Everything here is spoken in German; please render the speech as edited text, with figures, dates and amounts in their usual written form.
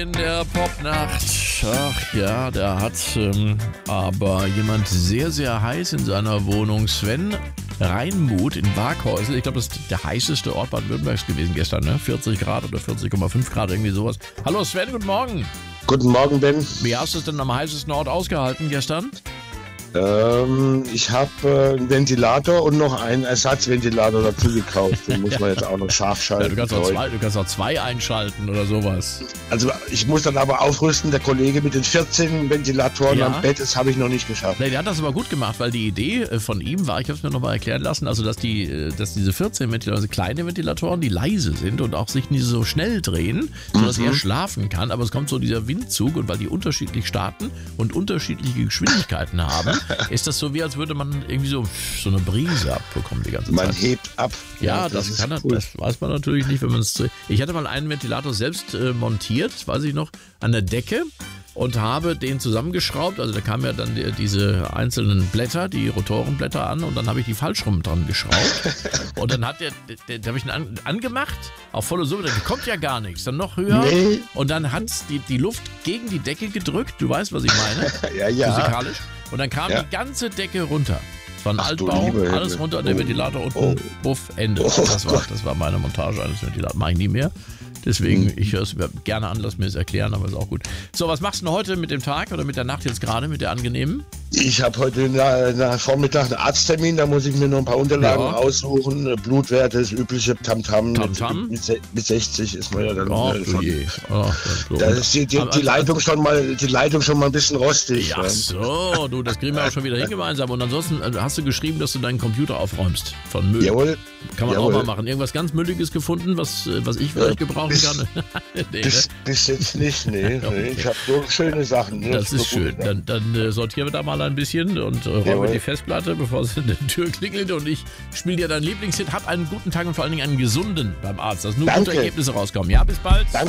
In der Popnacht, ach ja, da hat aber jemand sehr, sehr heiß in seiner Wohnung. Sven Reinmuth in Waghäusel. Ich glaube, das ist der heißeste Ort Baden-Württembergs gewesen gestern, ne? 40 Grad oder 40,5 Grad, irgendwie sowas. Hallo Sven, guten Morgen. Guten Morgen, Ben. Wie hast du es denn am heißesten Ort ausgehalten gestern? Ich habe einen Ventilator und noch einen Ersatzventilator dazu gekauft. Den muss man jetzt auch noch scharf schalten. Ja, du kannst auch zwei einschalten oder sowas. Also ich muss dann aber aufrüsten, der Kollege mit den 14 Ventilatoren Ja. am Bett, das habe ich noch nicht geschafft. Nee, der hat das aber gut gemacht, weil die Idee von ihm war, ich habe es mir nochmal erklären lassen, also dass diese 14 Ventilatoren, also kleine Ventilatoren, die leise sind und auch sich nicht so schnell drehen, sodass er schlafen kann, aber es kommt so dieser Windzug und weil die unterschiedlich starten und unterschiedliche Geschwindigkeiten haben, ist das so wie, als würde man irgendwie so eine Brise abbekommen die ganze Zeit. Man hebt ab. Ja, das weiß man natürlich nicht, wenn man es... Ich hatte mal einen Ventilator selbst montiert, weiß ich noch, an der Decke und habe den zusammengeschraubt. Also da kamen ja dann diese einzelnen Blätter, die Rotorenblätter an und dann habe ich die falsch rum dran geschraubt. Und dann hat da habe ich ihn angemacht, auf volle Summe, da kommt ja gar nichts. Dann noch höher und dann hat die Luft gegen die Decke gedrückt. Du weißt, was ich meine? Ja. Physikalisch. Und dann kam die ganze Decke runter. Es war ein Altbau, alles runter, der Ventilator unten, buff, Ende. Das war meine Montage eines Ventilators. Mache ich nie mehr. Deswegen, ich höre es mir gerne an, lass mir es erklären, aber ist auch gut. So, was machst du denn heute mit dem Tag oder mit der Nacht jetzt gerade, mit der angenehmen? Ich habe heute nach Vormittag einen Arzttermin, da muss ich mir noch ein paar Unterlagen aussuchen. Blutwerte, das übliche Tamtam. Mit 60 ist man ja dann schon. Da ist die Leitung schon mal ein bisschen rostig. Ja, so, du, das kriegen wir auch schon wieder hin gemeinsam. Und ansonsten hast du geschrieben, dass du deinen Computer aufräumst von Müll. Jawohl. Kann man auch mal machen. Irgendwas ganz Mülliges gefunden, was ich vielleicht gebrauchen kann? Bis jetzt nicht, nee. Ich habe nur schöne Sachen. Ne? Das ist schön. Dann sortieren wir da mal ein bisschen und räumen die Festplatte, bevor es in der Tür klingelt. Und ich spiele dir deinen Lieblingshit. Hab einen guten Tag und vor allen Dingen einen gesunden beim Arzt, dass nur gute Ergebnisse rauskommen. Ja, bis bald. Danke.